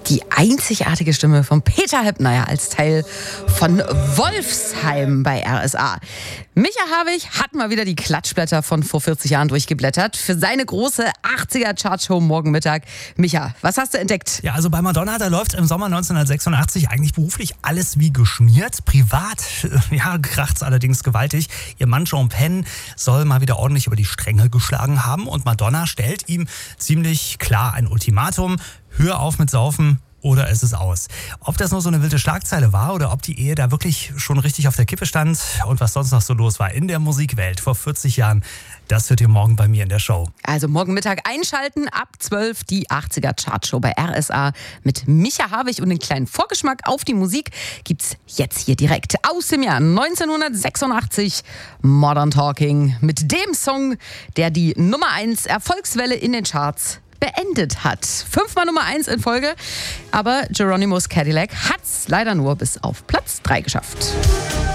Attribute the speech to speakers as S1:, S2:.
S1: Die einzigartige Stimme von Peter Heppner als Teil von Wolfsheim bei RSA. Micha Havig hat mal wieder die Klatschblätter von vor 40 Jahren durchgeblättert für seine große 80er-Chartshow morgen Mittag. Micha, was hast du entdeckt?
S2: Ja, also bei Madonna, da läuft im Sommer 1986 eigentlich beruflich alles wie geschmiert. Privat, ja, kracht's allerdings gewaltig. Ihr Mann Sean Penn soll mal wieder ordentlich über die Stränge geschlagen haben und Madonna stellt ihm ziemlich klar ein Ultimatum. Hör auf mit Saufen oder ist es aus. Ob das nur so eine wilde Schlagzeile war oder ob die Ehe da wirklich schon richtig auf der Kippe stand und was sonst noch so los war in der Musikwelt vor 40 Jahren, das hört ihr morgen bei mir in der Show.
S1: Also morgen Mittag einschalten, ab 12 die 80er-Chartshow bei RSA mit Micha Havig und den kleinen Vorgeschmack auf die Musik gibt's jetzt hier direkt aus dem Jahr 1986. Modern Talking mit dem Song, der die Nummer 1 Erfolgswelle in den Charts beendet hat. 5-mal Nummer 1 in Folge, aber Geronimo's Cadillac hat's leider nur bis auf Platz 3 geschafft.